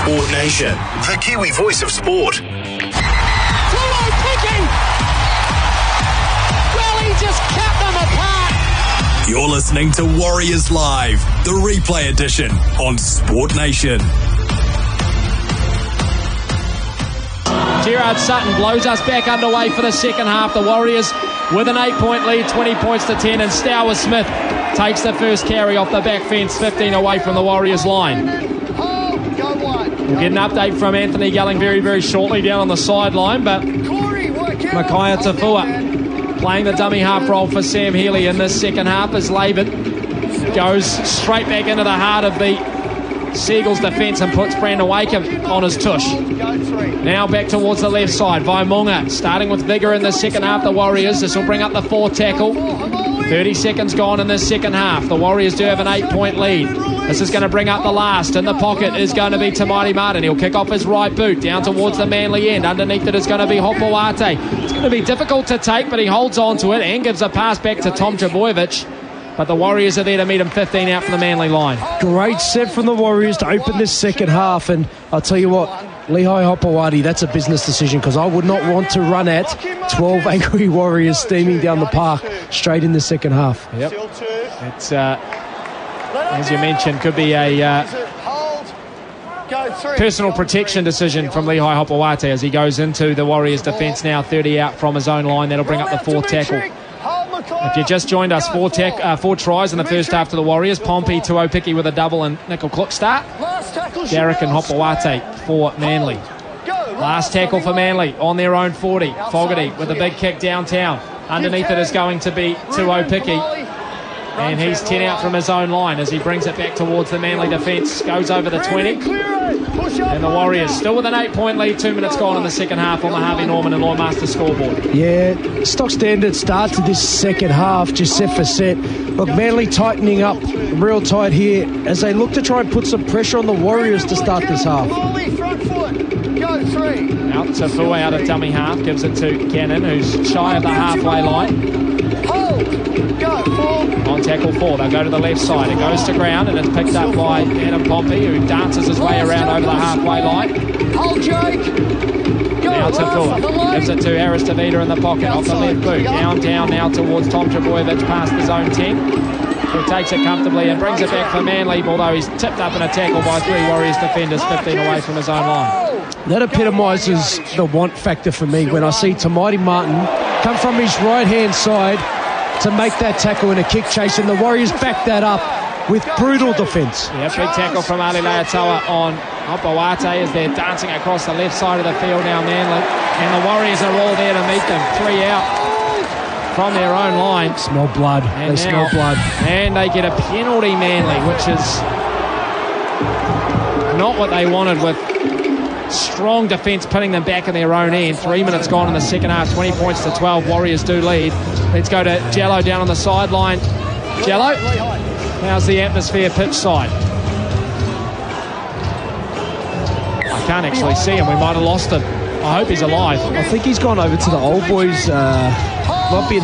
Sport Nation, the Kiwi voice of sport. Tolo kicking! Well, he just cut them apart. You're listening to Warriors Live, the replay edition on Sport Nation. Gerard Sutton blows us back underway for the second half. The Warriors with an 8-point lead, 20 points to 10, and Stowers Smith takes the first carry off the back fence, 15 away from the Warriors line. We'll get an update from Anthony Gelling very, very shortly down on the sideline, but Micaiah Tafua playing the dummy half role for Sam Healy in this second half as Laban goes straight back into the heart of the Seagulls defence and puts Brandon Wakeham on his tush. Now back towards the left side. Vaimunga starting with vigour in the second half. The Warriors, this will bring up the fourth tackle. 30 seconds gone in this second half. The Warriors do have an 8-point lead. This is going to bring up the last. In the pocket is going to be Tamati Martin. He'll kick off his right boot down towards the Manly end. Underneath it is going to be Hopoate. It's going to be difficult to take, but he holds on to it and gives a pass back to Tom Trbojevic. But the Warriors are there to meet him 15 out from the Manly line. Great set from the Warriors to open this second half. And I'll tell you what, Lehigh Hopewadi, that's a business decision, because I would not want to run at 12 angry Warriors steaming down the park straight in the second half. Yep. It's, as you mentioned, could be a personal protection decision from Lehigh Hopewadi as he goes into the Warriors' defence now, 30 out from his own line. That'll bring up the fourth tackle. If you just joined us, four tries in the first half to the Warriors. Pompey, Tuopiki with a double, and Nickel Cook start. Garrick and Hopewadi for Manly. Last tackle for Manly on their own 40. Fogarty with a big kick downtown. Underneath it is going to be Tuopiki. And he's 10 out from his own line as he brings it back towards the Manly defence. Goes over the 20. And the Warriors still with an 8-point lead. 2 minutes gone in the second half on the Harvey Norman and Lawmaster scoreboard. Yeah, stock standard start to this second half, just set for set. Look, Manly tightening up real tight here as they look to try and put some pressure on the Warriors to start this half. Out to Fua out of dummy half. Gives it to Cannon, who's shy of the halfway line. On tackle 4, they'll go to the left side. It goes to ground and it's picked up by Adam Pompey, who dances his way around over the halfway line. Now to Fua. Gives it to Harris DeVita in the pocket off the left boot. Down now towards Tom Trbojevic past his own 10. He takes it comfortably and brings it back for Manly, although he's tipped up in a tackle by 3 Warriors defenders, 15 away from his own line. That epitomises the want factor for me when I see Tamati Martin come from his right-hand side to make that tackle in a kick chase, and the Warriors back that up with brutal defence. Yeah, big tackle from Ali Leatoa on Hopewadi as they're dancing across the left side of the field now, Manly. And the Warriors are all there to meet them. 3 out from their own line. Smell blood. They smell blood. And they get a penalty, Manly, which is not what they wanted, with strong defence putting them back in their own end. 3 minutes gone in the second half, 20 points to 12. Warriors do lead. Let's go to Jello down on the sideline. Jello, how's the atmosphere pitch side? I can't actually see him. We might have lost him. I hope he's alive. I think he's gone over to the old boys. Might be